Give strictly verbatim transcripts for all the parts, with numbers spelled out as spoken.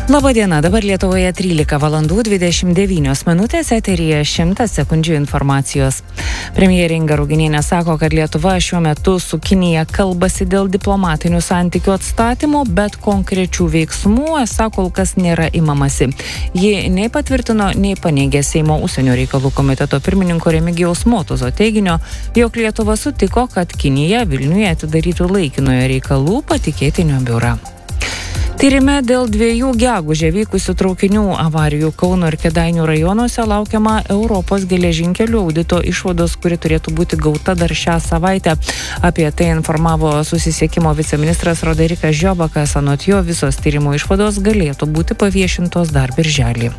Labadiena, dabar Lietuvoje trylika valandų dvidešimt devynios minutės, eteryje šimtas sekundžių informacijos. Premjerė Inga Ruginienė sako, kad Lietuva šiuo metu su Kinija kalbasi dėl diplomatinių santykių atstatymo, bet konkrečių veiksmų esą kol kas nėra imamasi. Ji nei patvirtino, nei paneigė Seimo užsienio reikalų komiteto pirmininko Remigijaus Motuzo teiginio, jog Lietuva sutiko, kad Kinija Vilniuje atidarytų laikinojo reikalų patikėtinio biurą. Tyrime dėl dviejų gegužę vykusių traukinių avarijų Kauno ir Kėdainių rajonuose laukiama Europos geležinkelių audito išvados, kuri turėtų būti gauta dar šią savaitę. Apie tai informavo susisiekimo viceministras Roderikas Žiobakas. Anot jo, visos tyrimo išvados galėtų būti paviešintos dar birželį.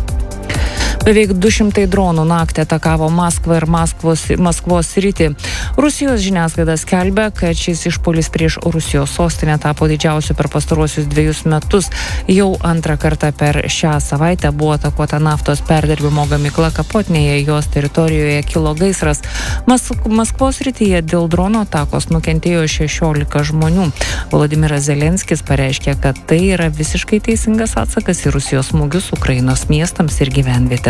Beveik du šimtai dronų naktį atakavo Maskvą ir Maskvos, Maskvos sritį. Rusijos žiniasklaida skelbia, kad šis išpuolis prieš Rusijos sostinę tapo didžiausiu per pastaruosius dviejus metus. Jau antrą kartą per šią savaitę buvo atakuota naftos perdirbimo gamykla Kapotnėje, jos teritorijoje kilo gaisras. Mas, Maskvos srityje dėl drono atakos nukentėjo šešiolika žmonių. Volodimiras Zelenskis pareiškė, kad tai yra visiškai teisingas atsakas į Rusijos smūgius Ukrainos miestams ir gyvenvietėms.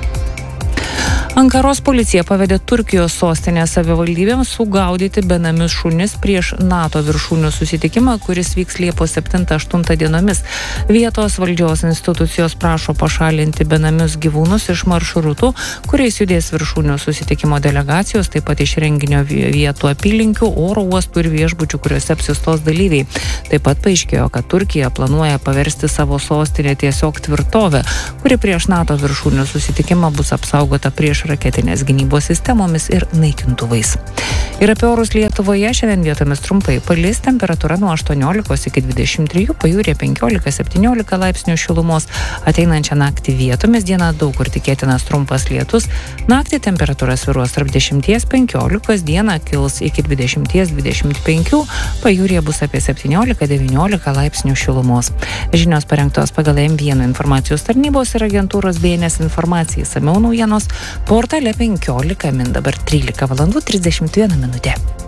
Ankaros policija pavedė Turkijos sostinės savivaldybėms sugaudyti benamius šunis prieš NATO viršūnių susitikimą, kuris vyks Liepos septintą aštuntą dienomis. Vietos valdžios institucijos prašo pašalinti benamius gyvūnus iš maršrutų, kuriais judės viršūnių susitikimo delegacijos, taip pat iš renginio vietų apylinkių, oro uostų ir viešbučių, kuriuose apsistos dalyviai. Taip pat paaiškėjo, kad Turkija planuoja paversti savo sostinę tiesiog tvirtovę, kuri prieš NATO viršūnių susitikimą bus apsaugota prieš raketinės gynybos sistemomis ir naikintuvais. Ir apie orus Lietuvoje šiandien vietomis trumpai palis, temperatūra nuo aštuoniolikos iki dvidešimt trijų, pajūryje penkiolika septyniolika laipsnių šilumos. Ateinančią naktį vietomis dieną daug kur tikėtinas trumpas lietus. Naktį temperatūra svyruos tarp dešimties penkiolikos, dieną kils iki dvidešimt dvidešimt penkių, pajūryje bus apie septyniolika devyniolika laipsnių šilumos. Žinios parengtos pagal M vienas informacijos tarnybos ir agentūros B N S informacijai. Išsamiau naujienos portale penkiolika min, dabar trylika valandų trisdešimt viena minutė.